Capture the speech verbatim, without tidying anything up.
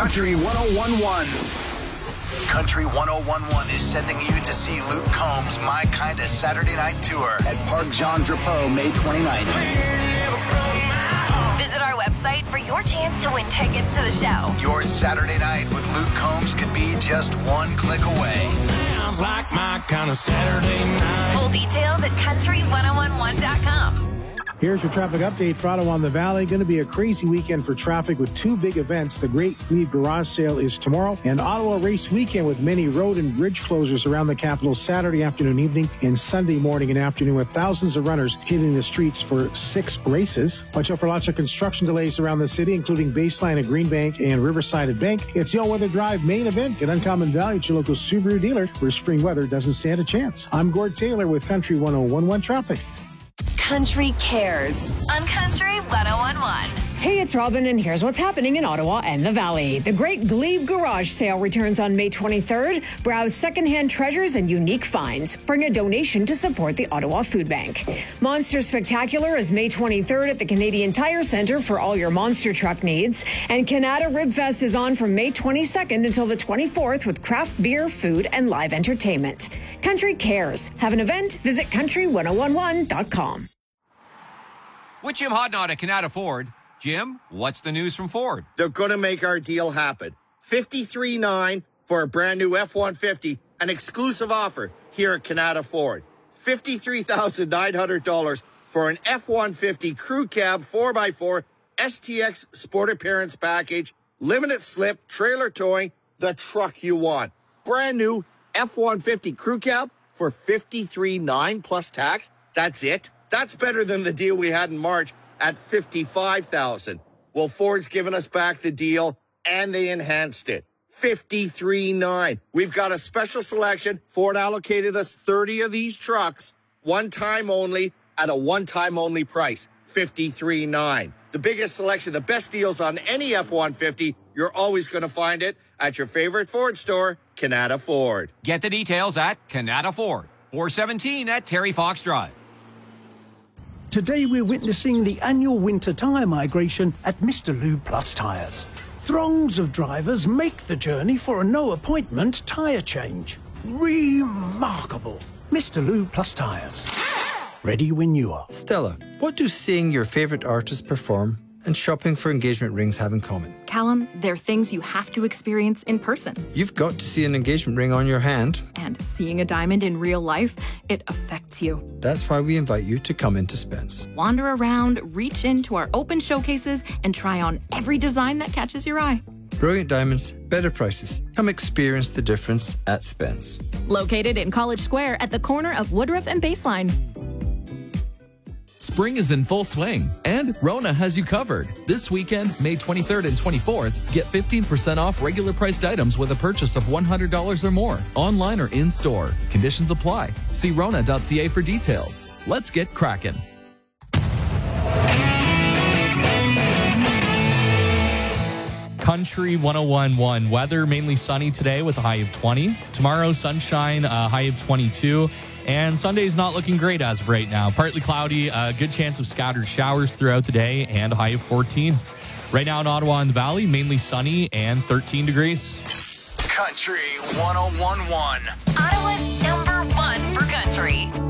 Country one oh one point one. Country one oh one point one is sending you to see Luke Combs' My Kinda Saturday Night Tour at Parc Jean Drapeau, May twenty-ninth. Visit our website for your chance to win tickets to the show. Your Saturday night with Luke Combs could be just one click away. Sounds like my kind of Saturday night. Full details at country one oh one one dot com. Here's your traffic update for Ottawa and the Valley. Going to be a crazy weekend for traffic with two big events. The Great Glebe Garage Sale is tomorrow, and Ottawa Race Weekend with many road and bridge closures around the capital Saturday afternoon, evening, and Sunday morning and afternoon, with thousands of runners hitting the streets for six races. Watch out for lots of construction delays around the city, including Baseline at Greenbank and Riverside at Bank. It's the All-Weather Drive main event at Uncommon Valley at your local Subaru dealer, where spring weather doesn't stand a chance. I'm Gord Taylor with Country one oh one point one Traffic. Country Cares on Country one oh one point one. Hey, it's Robin, and here's what's happening in Ottawa and the Valley. The Great Glebe Garage Sale returns on May twenty-third. Browse secondhand treasures and unique finds. Bring a donation to support the Ottawa Food Bank. Monster Spectacular is May twenty-third at the Canadian Tire Centre for all your monster truck needs. And Canada Rib Fest is on from May twenty-second until the twenty-fourth with craft beer, food, and live entertainment. Country Cares. Have an event? Visit country one oh one one dot com. With Jim Hodnott at Canada Ford. Jim, what's the news from Ford? They're going to make our deal happen. fifty-three nine for a brand new F one fifty, an exclusive offer here at Canada Ford. fifty-three thousand nine hundred dollars for an F one fifty Crew Cab four by four S T X Sport Appearance Package, limited slip, trailer towing, the truck you want. Brand new F one fifty Crew Cab for fifty-three nine plus tax. That's it. That's better than the deal we had in March at fifty-five thousand dollars. Well, Ford's given us back the deal, and they enhanced it. fifty-three nine. We've got a special selection. Ford allocated us thirty of these trucks, one time only, at a one-time only price, fifty-three nine. The biggest selection, the best deals on any F one fifty, you're always going to find it at your favorite Ford store, Canada Ford. Get the details at Canada Ford, four seventeen at Terry Fox Drive. Today we're witnessing the annual winter tyre migration at Mister Lube Plus Tyres. Throngs of drivers make the journey for a no-appointment tyre change. Remarkable. Mister Lube Plus Tyres. Ready when you are. Stella, what do seeing your favourite artist perform and shopping for engagement rings have in common? Callum, they're things you have to experience in person. You've got to see an engagement ring on your hand. And seeing a diamond in real life, it affects you. That's why we invite you to come into Spence. Wander around, reach into our open showcases, and try on every design that catches your eye. Brilliant diamonds, better prices. Come experience the difference at Spence. Located in College Square at the corner of Woodruff and Baseline. Spring is in full swing, and Rona has you covered. This weekend, May twenty-third and twenty-fourth, get fifteen percent off regular priced items with a purchase of one hundred dollars or more, online or in-store. Conditions apply. See rona dot c a for details. Let's get cracking. Country one oh one point one. Weather mainly sunny today with a high of twenty. Tomorrow, sunshine, a high of twenty-two. And Sunday's not looking great as of right now. Partly cloudy, a good chance of scattered showers throughout the day, and a high of fourteen. Right now in Ottawa and the Valley, mainly sunny and thirteen degrees. Country one oh one point one. Ottawa's number one for country.